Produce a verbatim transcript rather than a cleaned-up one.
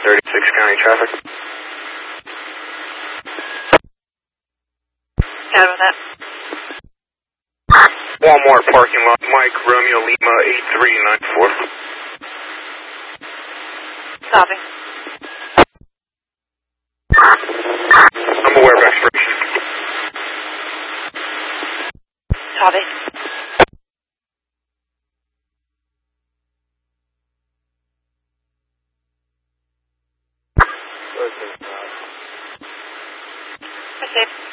thirty-six County traffic. Got with that. One more parking lot, Mike Romeo Lima eight three nine four. Stopping. I'm aware of expiration. Copy. Safe.